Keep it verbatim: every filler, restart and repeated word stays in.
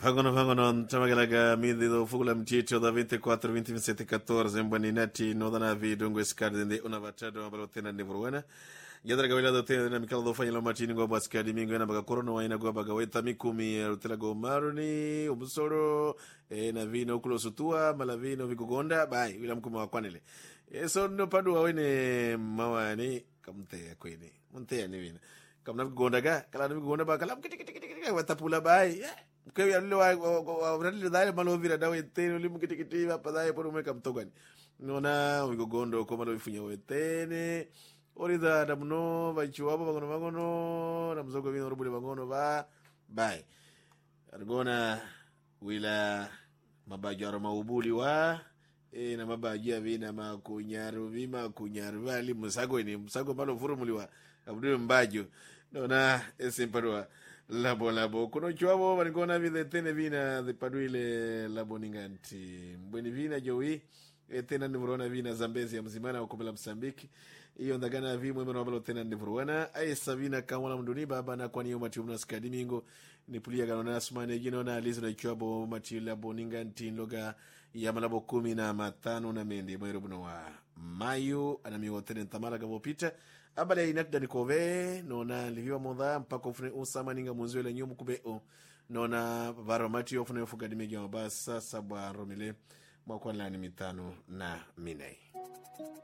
Fangono fangono chamagalaga mindi do fugula mchicho da ventiquattro venti ventisette quattordici mbani nati no dana vi dungo skadi de una vachado ambalo tena de burwana yadra gawila do tena na mikalo do fanyalo machini go baskadi mingo na baga corona waina go baga weta mikumi rutela go maruni ubusoro e na vino kulo sutua malavino vikugonda bai wila mkuma wakwanele eso no padu wawene mawani kamte kwini munte ni vina kamna vikugonda ga kala vikugonda ba kala kitikiti watapula bai kwa ya lilo wa vrali dai malo vira dawe tene limu kitikiti hapa dai por umeka mtogani nona wigogondo ko malo vifunya wetene orida damno bachiwabo bagono bagono namzogo vino rubule bagono ba bai argona wila mabajaro maubuli wa e na mabajia vina makunyaru vima kunyaru vali musago ni musago malo furumuliwa abdu mbajo nona esimparwa labo labo kuno chuabo banikona vide tene vina de paduile labo ninganti mbweni vina jowi etena ndivurona vina Zambezi ya mzimana wakubela Msambiki iyo ndagana vi mwemeno wabalo tena ndivurwana aisa vina kamwala mduni baba na kwani yo matiumna skadimingo nipulia ganona asumane gino na alizo na chuabo mati labo ninganti loga ya malabo kumi na matano na mendi mwerobuno wa mayu anamigo tene ntamara gabo pita abale inakda nikove nona liviwa modha mpaka ufune usama ninga munzio ile nyumu kubeo nona varomati ufune ufuga dimegi wa basa sabwa romile mwakwa lani mitano na minei.